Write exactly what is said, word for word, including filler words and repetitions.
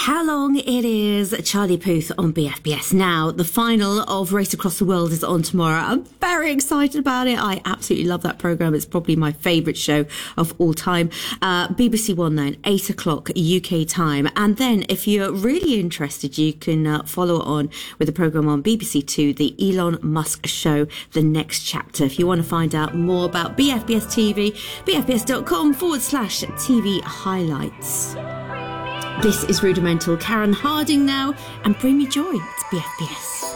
how long it is. Charlie Puth on B F B S. Now, the final of Race Across the World is on tomorrow. I'm very excited about it. I absolutely love that programme. It's probably my favourite show of all time. Uh, B B C One then, eight o'clock U K time. And then if you're really interested, you can uh, follow it on with the programme on B B C Two, the Elon Musk Show, The Next Chapter. If you want to find out more about B F B S T V, bfbs.com forward slash TV highlights. This is Rudimental. Karen Harding now, and bring me joy. It's B F B S.